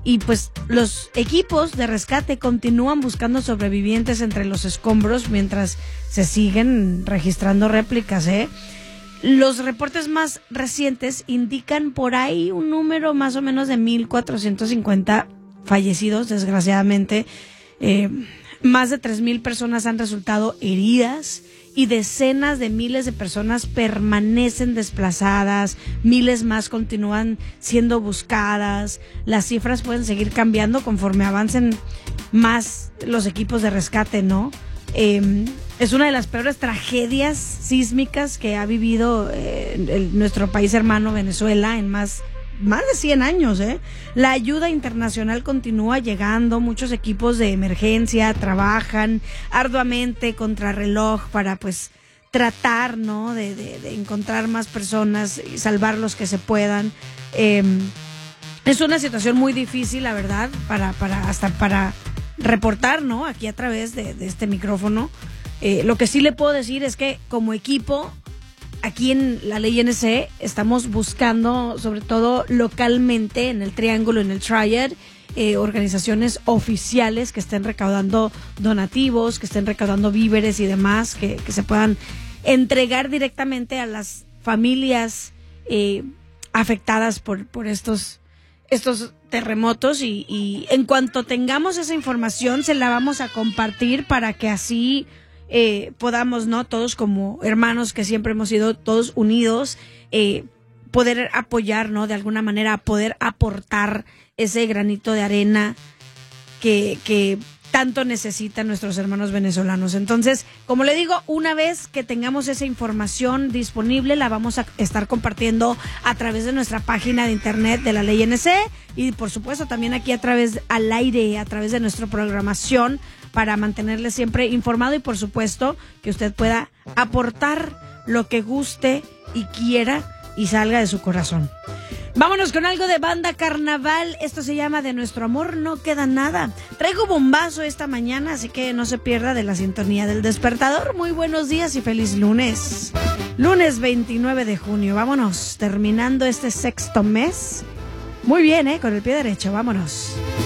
Y pues los equipos de rescate continúan buscando sobrevivientes entre los escombros mientras se siguen registrando réplicas, ¿eh? Los reportes más recientes indican por ahí un número más o menos de 1,450 fallecidos, desgraciadamente. Más de 3,000 personas han resultado heridas y decenas de miles de personas permanecen desplazadas, miles más continúan siendo buscadas. Las cifras pueden seguir cambiando conforme avancen más los equipos de rescate, ¿no? Es una de las peores tragedias sísmicas que ha vivido nuestro país hermano Venezuela en más de 100 años, ¿eh? La ayuda internacional continúa llegando, muchos equipos de emergencia trabajan arduamente contrarreloj para pues tratar, ¿no? de encontrar más personas y salvar los que se puedan. Es una situación muy difícil, la verdad, hasta para reportar, ¿no? Aquí a través de este micrófono. Lo que sí le puedo decir es que como equipo, aquí en la Ley NC estamos buscando, sobre todo localmente, en el Triángulo, en el Triad, organizaciones oficiales que estén recaudando donativos, que estén recaudando víveres y demás, que se puedan entregar directamente a las familias afectadas por estos terremotos y en cuanto tengamos esa información se la vamos a compartir para que así podamos, ¿no? Todos como hermanos que siempre hemos sido todos unidos, poder apoyar, ¿no? De alguna manera, poder aportar ese granito de arena que tanto necesitan nuestros hermanos venezolanos. Entonces, como le digo, una vez que tengamos esa información disponible, la vamos a estar compartiendo a través de nuestra página de internet de la Ley NC y por supuesto también aquí al aire, a través de nuestra programación para mantenerle siempre informado y por supuesto que usted pueda aportar lo que guste y quiera y salga de su corazón. Vámonos con algo de Banda Carnaval. Esto se llama De Nuestro Amor No Queda Nada. Traigo bombazo esta mañana, así que no se pierda de la sintonía del despertador. Muy buenos días y feliz lunes. Lunes 29 de junio. Vámonos, terminando este sexto mes. Muy bien, con el pie derecho, vámonos.